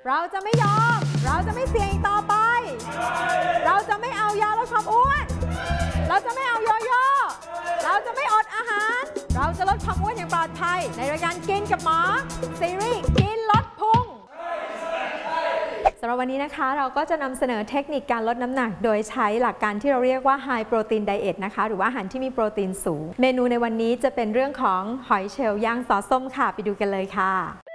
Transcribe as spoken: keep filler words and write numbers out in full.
เราจะไม่ยอมเราจะไม่เสี่ยงอีกต่อไปเราจะไม่เอายาลดความอ้วนเราจะไม่เอาโยโย่เราจะไม่อดอาหารเราจะลดความอ้วนอย่างปลอดภัยในรายการกินกับหมอซีรีส์กินลดพุงสำหรับวันนี้นะคะเราก็จะนำเสนอเทคนิคการลดน้ำหนักโดยใช้หลักการที่เราเรียกว่า High Protein Diet นะคะหรือว่าอาหารที่มีโปรตีนสูงเมนูในวันนี้จะเป็นเรื่องของหอยเชลล์ย่างซอสส้มค่ะไปดูกันเลยค่ะ